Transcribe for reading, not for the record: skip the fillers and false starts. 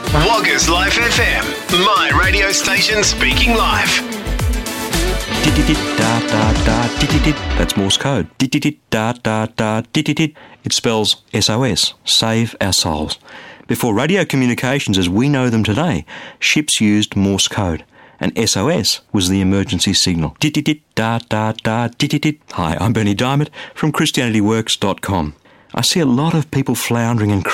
Woggers Life FM, my radio station speaking live. That's Morse code. It spells SOS, save our souls. Before radio communications as we know them today, ships used Morse code, and SOS was the emergency signal. Hi, I'm Bernie Diamond from ChristianityWorks.com. I see a lot of people floundering and